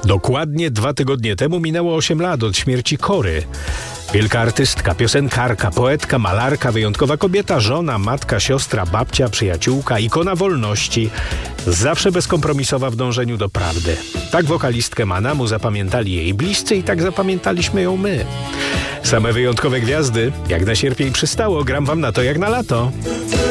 Dokładnie 2 tygodnie temu minęło 8 lat od śmierci Kory. Wielka artystka, piosenkarka, poetka, malarka, wyjątkowa kobieta, żona, matka, siostra, babcia, przyjaciółka, ikona wolności, zawsze bezkompromisowa w dążeniu do prawdy. Tak wokalistkę Manamu zapamiętali jej bliscy i tak zapamiętaliśmy ją my. Same wyjątkowe gwiazdy, jak na sierpień przystało, gram wam na to jak na lato.